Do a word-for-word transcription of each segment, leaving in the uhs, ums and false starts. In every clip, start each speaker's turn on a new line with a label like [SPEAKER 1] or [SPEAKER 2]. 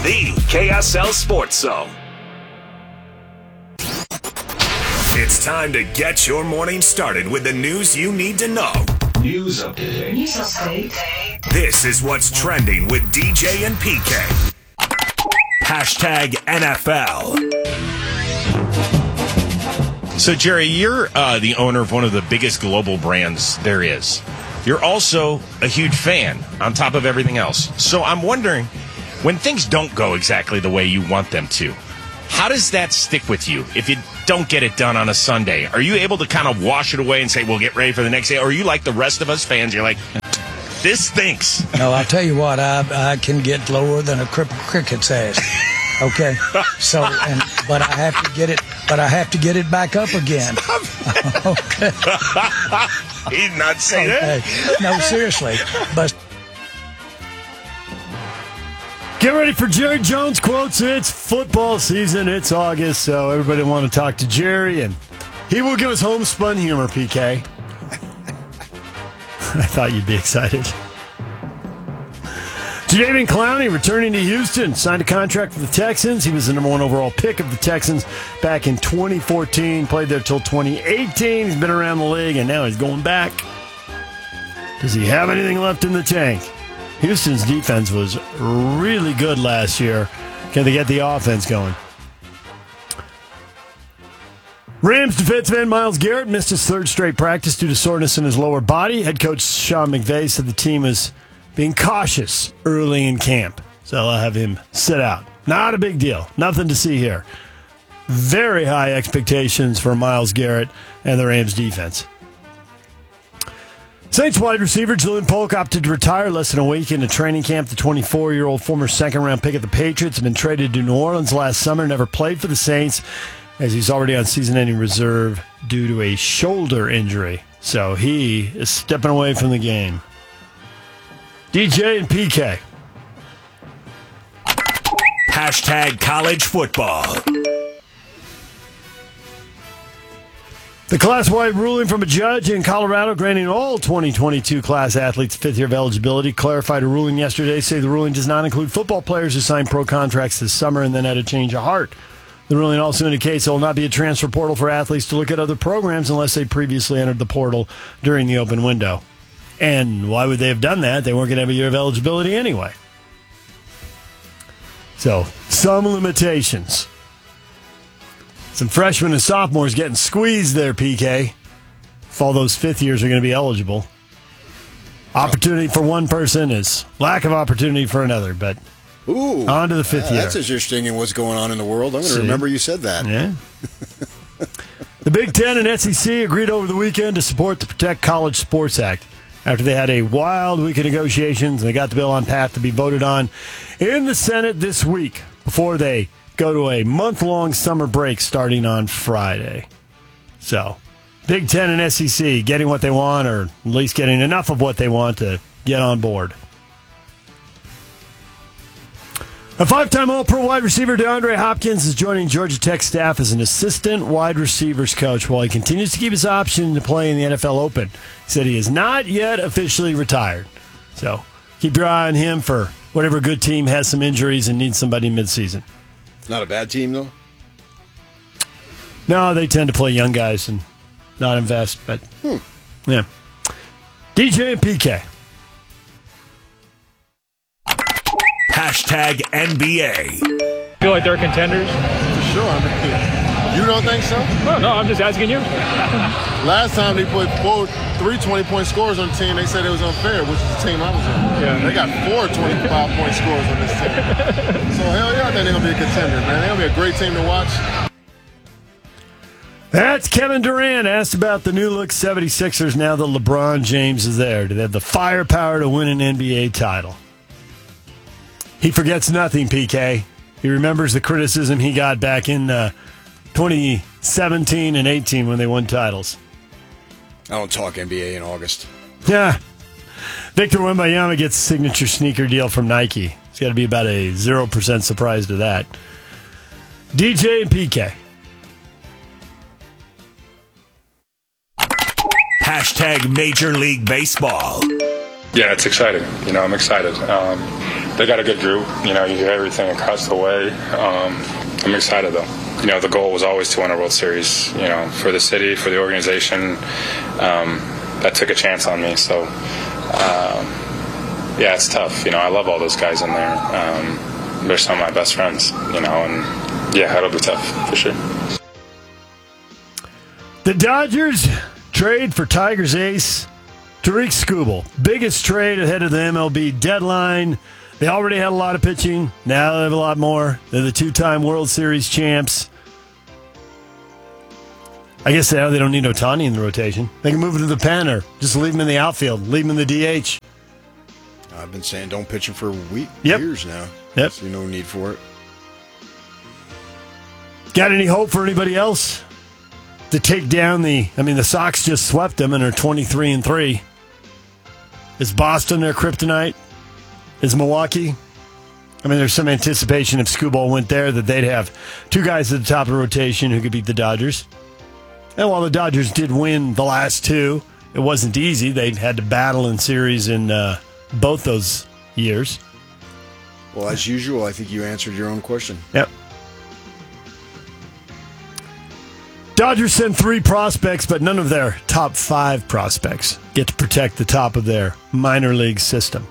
[SPEAKER 1] the K S L Sports Zone. It's time to get your morning started with the news you need to know. News update. News update. This is what's trending with D J and P K. Hashtag N F L.
[SPEAKER 2] So, Jerry, you're uh, the owner of one of the biggest global brands there is. You're also a huge fan on top of everything else. So I'm wondering, when things don't go exactly the way you want them to, how does that stick with you if you don't get it done on a Sunday? Are you able to kind of wash it away and say, we'll get ready for the next day? Or are you like the rest of us fans? You're like, this stinks.
[SPEAKER 3] No, I'll tell you what, I I can get lower than a crippled cricket's ass. Okay, so and but I have to get it, but I have to get it back up again. Okay,
[SPEAKER 2] he's not saying
[SPEAKER 3] okay.
[SPEAKER 2] that.
[SPEAKER 3] No, seriously, but.
[SPEAKER 4] Get ready for Jerry Jones quotes. It's football season. It's August, so everybody want to talk to Jerry, and he will give us homespun humor, P K. I thought you'd be excited. Jadeveon Clowney returning to Houston, signed a contract with the Texans. He was the number one overall pick of the Texans back in twenty fourteen, played there till twenty eighteen. He's been around the league, and now he's going back. Does he have anything left in the tank? Houston's defense was really good last year. Can they get the offense going? Rams defensive end Myles Garrett missed his third straight practice due to soreness in his lower body. Head coach Sean McVay said the team is being cautious early in camp, so I'll have him sit out. Not a big deal. Nothing to see here. Very high expectations for Myles Garrett and the Rams defense. Saints wide receiver Julian Polk opted to retire less than a week into training camp. The twenty-four-year-old former second-round pick of the Patriots had been traded to New Orleans last summer, never played for the Saints, as he's already on season-ending reserve due to a shoulder injury. So he is stepping away from the game. D J and P K.
[SPEAKER 1] Hashtag college football.
[SPEAKER 4] The class-wide ruling from a judge in Colorado granting all twenty twenty-two class athletes fifth year of eligibility clarified a ruling yesterday, say the ruling does not include football players who signed pro contracts this summer and then had a change of heart. The ruling also indicates there will not be a transfer portal for athletes to look at other programs unless they previously entered the portal during the open window. And why would they have done that? They weren't going to have a year of eligibility anyway. So, some limitations. Some freshmen and sophomores getting squeezed there, P K. If all those fifth years are going to be eligible. Opportunity for one person is lack of opportunity for another, but
[SPEAKER 5] Ooh,
[SPEAKER 4] on to the fifth
[SPEAKER 5] uh,
[SPEAKER 4] year.
[SPEAKER 5] That's interesting in what's going on in the world. I'm going to remember you said that.
[SPEAKER 4] Yeah. The Big Ten and S E C agreed over the weekend to support the Protect College Sports Act after they had a wild week of negotiations, and they got the bill on path to be voted on in the Senate this week before they go to a month-long summer break starting on Friday. So, Big Ten and S E C getting what they want, or at least getting enough of what they want to get on board. A five-time All-Pro wide receiver DeAndre Hopkins is joining Georgia Tech staff as an assistant wide receivers coach while he continues to keep his option to play in the N F L Open. He said he is not yet officially retired. So, keep your eye on him for whatever good team has some injuries and needs somebody midseason.
[SPEAKER 5] Not a bad team, though?
[SPEAKER 4] No, they tend to play young guys and not invest, but
[SPEAKER 5] hmm.
[SPEAKER 4] yeah. D J and P K.
[SPEAKER 1] Hashtag N B A.
[SPEAKER 6] Feel like they're contenders?
[SPEAKER 7] For sure. I mean, you don't think so?
[SPEAKER 6] No, no, I'm just asking you.
[SPEAKER 7] Last time they put four, three twenty-point scores on the team, they said it was unfair, which is the team I was on.
[SPEAKER 6] Yeah.
[SPEAKER 7] They got four twenty-five-point scores on this team. So, hell yeah, I think they're going to be a contender, man. They're going to be a great team to watch.
[SPEAKER 4] That's Kevin Durant asked about the new-look seventy-sixers now that LeBron James is there. Do they have the firepower to win an N B A title? He forgets nothing, P K. He remembers the criticism he got back in uh, twenty seventeen and eighteen when they won titles.
[SPEAKER 5] I don't talk N B A in August.
[SPEAKER 4] Yeah. Victor Wembanyama gets a signature sneaker deal from Nike. It's got to be about a zero percent surprise to that. D J and P K.
[SPEAKER 1] Hashtag Major League Baseball.
[SPEAKER 8] Yeah, it's exciting. You know, I'm excited. Um, they got a good group. You know, you hear everything across the way. Um, I'm excited, though. You know, the goal was always to win a World Series, you know, for the city, for the organization. Um, that took a chance on me. So, um, yeah, it's tough. You know, I love all those guys in there. Um, they're some of my best friends, you know, and, yeah, it'll be tough for sure.
[SPEAKER 4] The Dodgers trade for Tigers ace Tarik Skubal. Biggest trade ahead of the M L B deadline. They already had a lot of pitching. Now they have a lot more. They're the two-time World Series champs. I guess now they don't need Ohtani in the rotation. They can move him to the pen or just leave him in the outfield. Leave him in the D H.
[SPEAKER 5] I've been saying don't pitch him for week,
[SPEAKER 4] yep.
[SPEAKER 5] years now.
[SPEAKER 4] Yep.
[SPEAKER 5] So no need for it.
[SPEAKER 4] Got any hope for anybody else to take down the... I mean, the Sox just swept them and are twenty-three and three. Is Boston their kryptonite? Is Milwaukee? I mean, there's some anticipation if Skubal went there that they'd have two guys at the top of the rotation who could beat the Dodgers. And while the Dodgers did win the last two, it wasn't easy. They had to battle in series in uh, both those years.
[SPEAKER 5] Well, as usual, I think you answered your own question.
[SPEAKER 4] Yep. Dodgers send three prospects, but none of their top five prospects get to protect the top of their minor league system.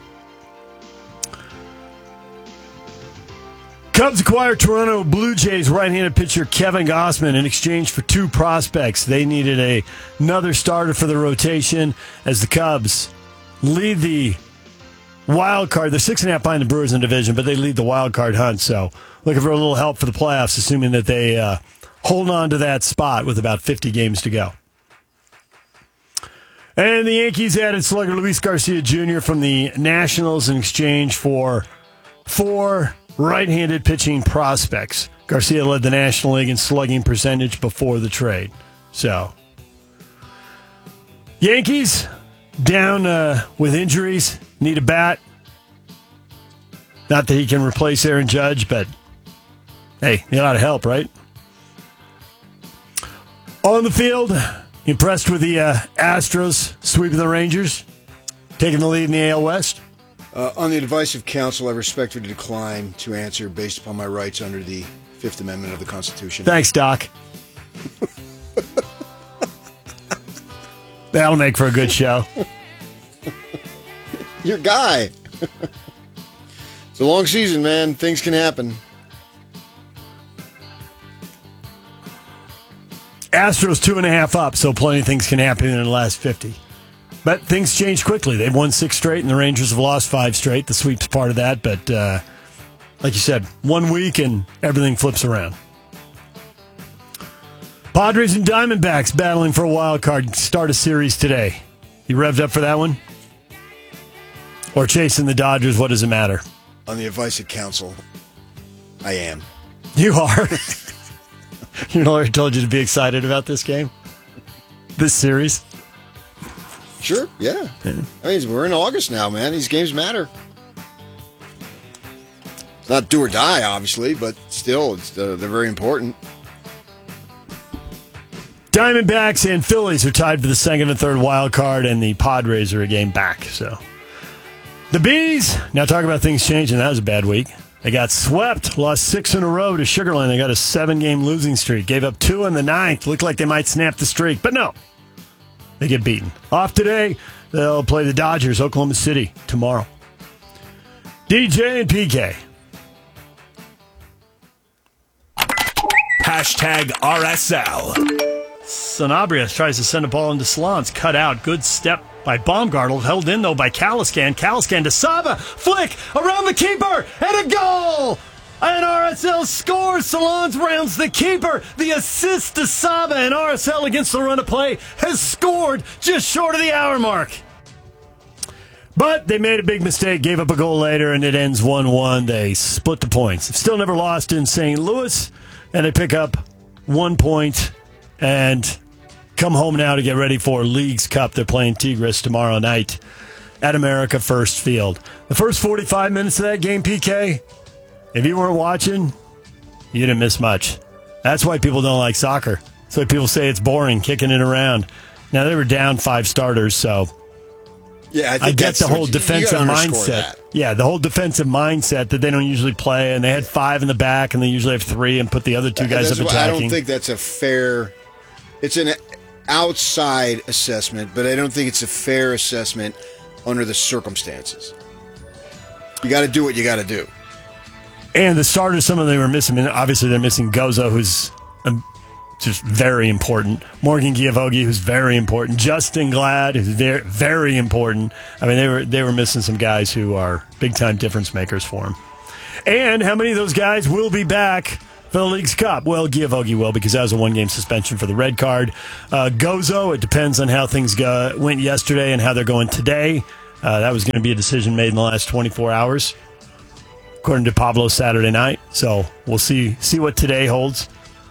[SPEAKER 4] Cubs acquire Toronto Blue Jays right-handed pitcher Kevin Gausman in exchange for two prospects. They needed a, another starter for the rotation as the Cubs lead the wild card. They're six and a half behind the Brewers in the division, but they lead the wild card hunt. So looking for a little help for the playoffs, assuming that they uh, hold on to that spot with about fifty games to go. And the Yankees added slugger Luis Garcia Junior from the Nationals in exchange for four right-handed pitching prospects. Garcia led the National League in slugging percentage before the trade. So, Yankees down uh, with injuries, need a bat. Not that he can replace Aaron Judge, but hey, need a lot of help, right? On the field, impressed with the uh, Astros sweeping the Rangers, taking the lead in the A L West.
[SPEAKER 5] Uh, on the advice of counsel, I respectfully decline to answer based upon my rights under the Fifth Amendment of the Constitution.
[SPEAKER 4] Thanks, Doc. That'll make for a good show.
[SPEAKER 5] Your guy. It's a long season, man. Things can happen.
[SPEAKER 4] Astros two and a half up, so plenty of things can happen in the last fifty. But things change quickly. They've won six straight, and the Rangers have lost five straight. The sweep's part of that, but uh, like you said, one week and everything flips around. Padres and Diamondbacks battling for a wild card. Start a series today. You revved up for that one? Or chasing the Dodgers, what does it matter?
[SPEAKER 5] On the advice of counsel, I am.
[SPEAKER 4] You are? Your lawyer told you to be excited about this game? This series?
[SPEAKER 5] Sure, yeah. yeah. I mean, we're in August now, man. These games matter. It's not do or die, obviously, but still, it's, uh, they're very important.
[SPEAKER 4] Diamondbacks and Phillies are tied for the second and third wild card, and the Padres are a game back. So, the Bees, now talk about things changing. That was a bad week. They got swept, lost six in a row to Sugar Land. They got a seven-game losing streak. Gave up two in the ninth. Looked like they might snap the streak, but no. They get beaten. Off today, they'll play the Dodgers, Oklahoma City, tomorrow. D J and P K.
[SPEAKER 1] Hashtag R S L.
[SPEAKER 4] Sanabria tries to send a ball into Salons. Cut out. Good step by Baumgartel. Held in, though, by Caliscan. Caliscan to Saba. Flick around the keeper. And a goal! And R S L scores. Salons rounds the keeper. The assist to Saba. And R S L against the run of play has scored just short of the hour mark. But they made a big mistake, gave up a goal later, and it ends one one. They split the points. Still never lost in Saint Louis, and they pick up one point and come home now to get ready for Leagues Cup. They're playing Tigres tomorrow night at America First Field. The first forty-five minutes of that game, P K, if you weren't watching, you didn't miss much. That's why people don't like soccer. That's why people say it's boring, kicking it around. Now, they were down five starters, so
[SPEAKER 5] Yeah, I, think
[SPEAKER 4] I get
[SPEAKER 5] that's
[SPEAKER 4] the whole
[SPEAKER 5] you- you
[SPEAKER 4] defensive
[SPEAKER 5] gotta underscore
[SPEAKER 4] mindset.
[SPEAKER 5] that.
[SPEAKER 4] Yeah, the whole defensive mindset that they don't usually play, and they had five in the back, and they usually have three, and put the other two guys
[SPEAKER 5] That's
[SPEAKER 4] up
[SPEAKER 5] why I
[SPEAKER 4] attacking.
[SPEAKER 5] don't think that's a fair. It's an outside assessment, but I don't think it's a fair assessment under the circumstances. You got to do what you got to do.
[SPEAKER 4] And the starters, some of them were missing. I mean, obviously, they're missing Gozo, who's um, just very important. Morgan Giavogi, who's very important. Justin Glad, who's very, very important. I mean, they were they were missing some guys who are big time difference makers for him. And how many of those guys will be back for the League's Cup? Well, Giavogi will, because that was a one game suspension for the red card. Uh, Gozo, it depends on how things go, went yesterday and how they're going today. Uh, that was going to be a decision made in the last twenty-four hours. According to Pablo Saturday night. So we'll see see what today holds.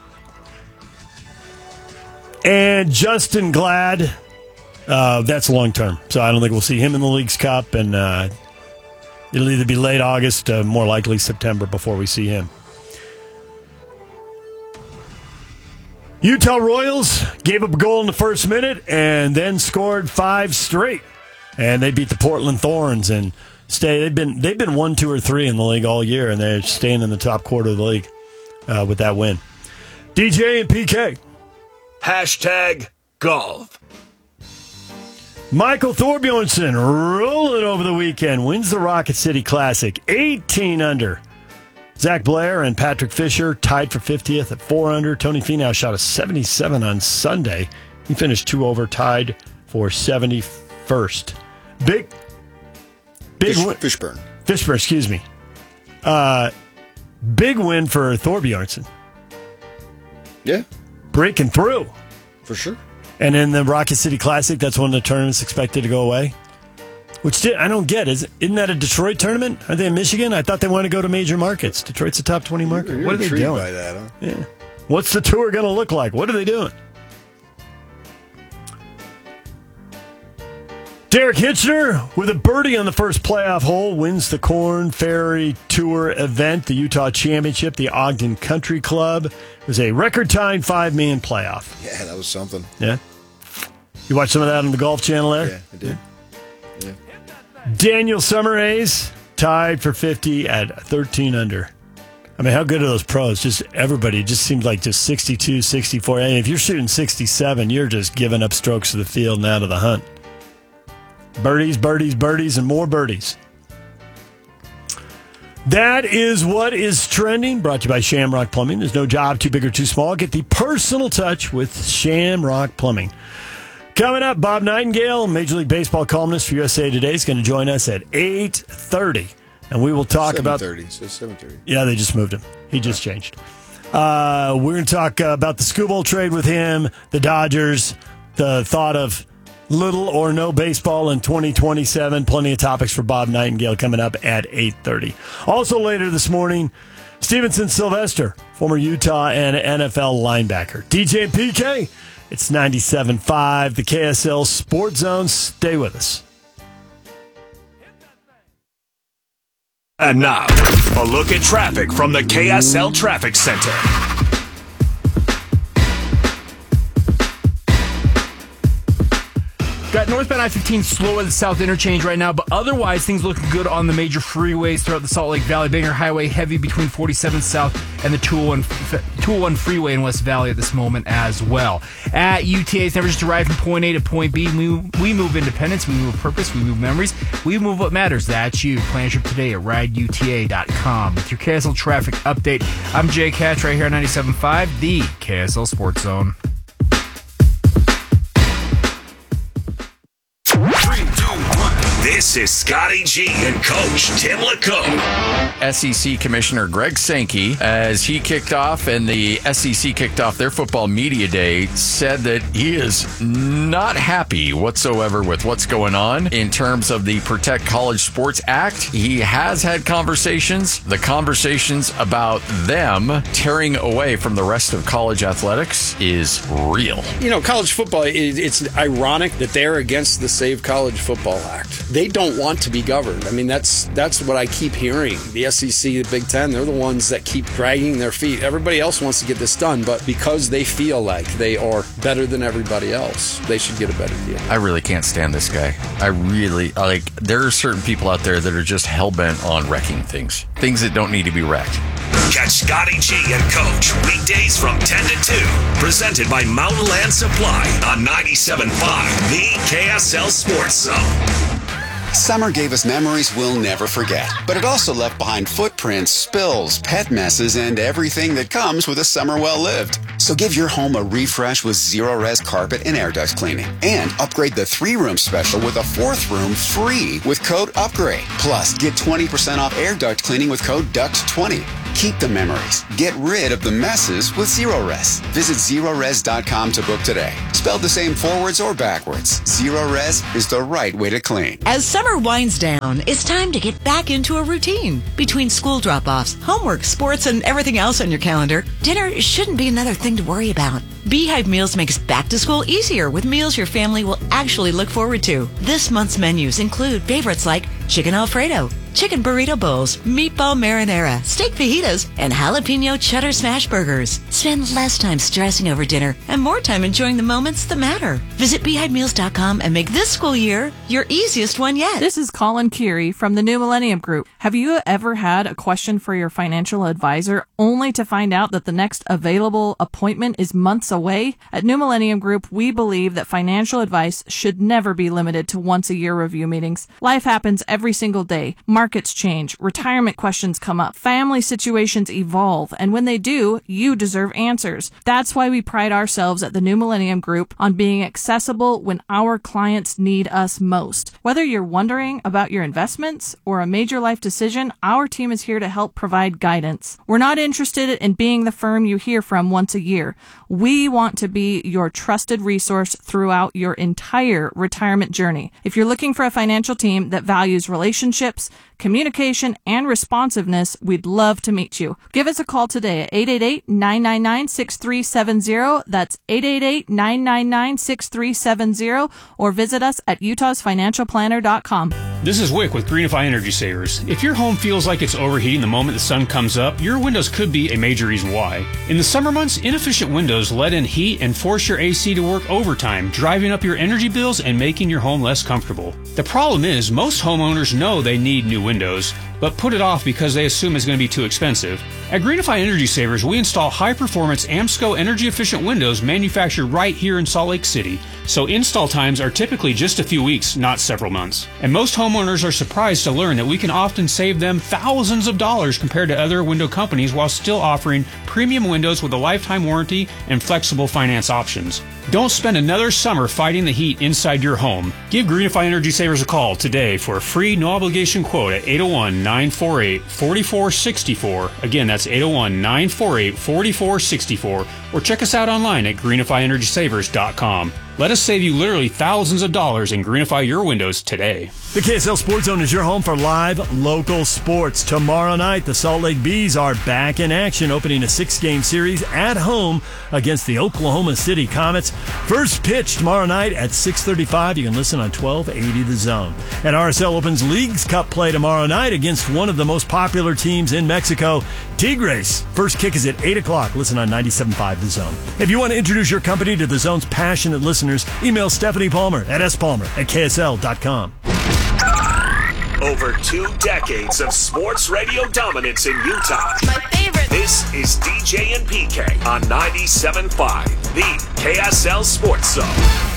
[SPEAKER 4] And Justin Glad, uh, that's long term. So I don't think we'll see him in the League's Cup. And uh, it'll either be late August, uh, more likely September before we see him. Utah Royals gave up a goal in the first minute and then scored five straight. And they beat the Portland Thorns and stay. They've been they've been one, two, or three in the league all year, and they're staying in the top quarter of the league uh, with that win. D J and P K.
[SPEAKER 1] Hashtag golf.
[SPEAKER 4] Michael Thorbjornsen rolling over the weekend, wins the Rocket City Classic, eighteen under. Zach Blair and Patrick Fisher tied for fiftieth at four under. Tony Finau shot a seventy-seven on Sunday. He finished two over, tied for seventy-first. Big. Big
[SPEAKER 5] Fish,
[SPEAKER 4] win.
[SPEAKER 5] Fishburne.
[SPEAKER 4] Fishburne, excuse me. Uh, big win for Thorbjornsen.
[SPEAKER 5] Yeah,
[SPEAKER 4] Breaking through.
[SPEAKER 5] for sure.
[SPEAKER 4] And in the Rocket City Classic, that's one of the tournaments expected to go away. Which did, I don't get. Is, isn't that a Detroit tournament? Are they in Michigan? I thought they want to go to major markets. Detroit's a top twenty market.
[SPEAKER 5] You're
[SPEAKER 4] what are they
[SPEAKER 5] intrigued
[SPEAKER 4] doing?
[SPEAKER 5] by that, huh?
[SPEAKER 4] Yeah. What's the tour going to look like? What are they doing? Derek Hitchner, with a birdie on the first playoff hole, wins the Corn Ferry Tour event, the Utah Championship, the Ogden Country Club. It was a record-tying five-man playoff.
[SPEAKER 5] Yeah, that was something.
[SPEAKER 4] Yeah? You watched some of that on the Golf Channel there?
[SPEAKER 5] Yeah, I did. Yeah.
[SPEAKER 4] Daniel Summerhays tied for fifty at thirteen under. I mean, how good are those pros? Just everybody just seems like just sixty-two, sixty-four. And if you're shooting sixty-seven, you're just giving up strokes to the field and out of the hunt. Birdies, birdies, birdies, and more birdies. That is what is trending. Brought to you by Shamrock Plumbing. There's no job too big or too small. Get the personal touch with Shamrock Plumbing. Coming up, Bob Nightingale, Major League Baseball columnist for U S A Today, is going to join us at eight thirty. And we will talk about...
[SPEAKER 5] seven thirty. So seven thirty.
[SPEAKER 4] Yeah, they just moved him. He just changed. Uh, we're going to talk uh, about the Skubal trade with him, the Dodgers, the thought of little or no baseball in twenty twenty-seven. Plenty of topics for Bob Nightingale coming up at eight thirty. Also later this morning, Stevenson Sylvester, former Utah and N F L linebacker. D J and P K, it's ninety-seven point five, the K S L Sports Zone. Stay with us.
[SPEAKER 1] And now, a look at traffic from the K S L Traffic Center.
[SPEAKER 9] Got northbound I fifteen slow at the south interchange right now, but otherwise things looking good on the major freeways throughout the Salt Lake Valley. Banger Highway heavy between forty-seventh South and the two oh one, two oh one freeway in West Valley at this moment as well. At U T A, it's never just arrive from point A to point B. We, we move independence, we move purpose, we move memories, we move what matters. That's you. Plan your trip today at ride U T A dot com. With your K S L traffic update, I'm Jake Hatch right here on ninety-seven point five, the K S L Sports Zone.
[SPEAKER 1] This is Scotty G and Coach Tim LeComb.
[SPEAKER 10] S E C Commissioner Greg Sankey, as he kicked off and the S E C kicked off their football media day, said that he is not happy whatsoever with what's going on in terms of the Protect College Sports Act. He has had conversations, the conversations about them tearing away from the rest of college athletics is real.
[SPEAKER 11] You know, college football, it's ironic that they're against the Save College Football Act. They don't want to be governed. I mean, that's that's what I keep hearing. The S E C, the Big Ten, they're the ones that keep dragging their feet. Everybody else wants to get this done, but because they feel like they are better than everybody else, they should get a better deal.
[SPEAKER 10] I really can't stand this guy. I really, like, there are certain people out there that are just hell-bent on wrecking things. Things that don't need to be wrecked.
[SPEAKER 1] Catch Scotty G and Coach weekdays from ten to two. Presented by Mountain Land Supply on ninety-seven point five, the K S L Sports Zone.
[SPEAKER 12] Summer gave us memories we'll never forget, but it also left behind footprints, spills, pet messes, and everything that comes with a summer well lived. So give your home a refresh with Zero-Res carpet and air duct cleaning, and upgrade the three-room special with a fourth room free with code UPGRADE. Plus, get twenty percent off air duct cleaning with code D U C T twenty. Keep the memories. Get rid of the messes with Zero-Res. Visit zero res dot com to book today. Spelled the same forwards or backwards, Zero-Res is the right way to clean.
[SPEAKER 13] As summer winds down, it's time to get back into a routine. Between school drop-offs, homework, sports, and everything else on your calendar, dinner shouldn't be another thing to worry about. Beehive Meals makes back to school easier with meals your family will actually look forward to. This month's menus include favorites like chicken Alfredo, chicken burrito bowls, meatball marinara, steak fajitas, and jalapeno cheddar smash burgers. Spend less time stressing over dinner and more time enjoying the moments that matter. Visit beehive meals dot com and make this school year your easiest one yet.
[SPEAKER 14] This is Colin Curie from the New Millennium Group. Have you ever had a question for your financial advisor only to find out that the next available appointment is months away? At New Millennium Group, we believe that financial advice should never be limited to once a year review meetings. Life happens every single day. Markets change, retirement questions come up, family situations evolve, and when they do, you deserve answers. That's why we pride ourselves at the New Millennium Group on being accessible when our clients need us most. Whether you're wondering about your investments or a major life decision, our team is here to help provide guidance. We're not interested in being the firm you hear from once a year. We want to be your trusted resource throughout your entire retirement journey. If you're looking for a financial team that values relationships, communication, and responsiveness, we'd love to meet you. Give us a call today at eight eight eight, nine nine nine, six three seven zero. That's eight eight eight, nine nine nine, six three seven zero, or visit us at utahs financial planner dot com.
[SPEAKER 6] This is Wick with Greenify Energy Savers. If your home feels like it's overheating the moment the sun comes up, your windows could be a major reason why. In the summer months, inefficient windows let in heat and force your A C to work overtime, driving up your energy bills and making your home less comfortable. The problem is, most homeowners know they need new windows, but put it off because they assume it's going to be too expensive. At Greenify Energy Savers, we install high-performance AMSCO energy-efficient windows manufactured right here in Salt Lake City, so install times are typically just a few weeks, not several months. And most homeowners are surprised to learn that we can often save them thousands of dollars compared to other window companies while still offering premium windows with a lifetime warranty and flexible finance options. Don't spend another summer fighting the heat inside your home. Give Greenify Energy Savers a call today for a free no-obligation quote at eight oh one, nine four eight, four four six four. Again, that's eight oh one, nine four eight, four four six four. Or check us out online at greenify energy savers dot com. Let us save you literally thousands of dollars and greenify your windows today.
[SPEAKER 4] The K S L Sports Zone is your home for live local sports. Tomorrow night, the Salt Lake Bees are back in action, opening a six-game series at home against the Oklahoma City Comets. First pitch tomorrow night at six thirty-five. You can listen on twelve eighty The Zone. And R S L opens Leagues Cup play tomorrow night against one of the most popular teams in Mexico, Tigres. First kick is at eight o'clock. Listen on ninety-seven point five The Zone. If you want to introduce your company to The Zone's passionate listeners, email Stephanie Palmer at s palmer at k s l dot com.
[SPEAKER 1] Over two decades of sports radio dominance in Utah.
[SPEAKER 13] My favorite.
[SPEAKER 1] This is D J and P K on ninety-seven point five, the K S L Sports Zone.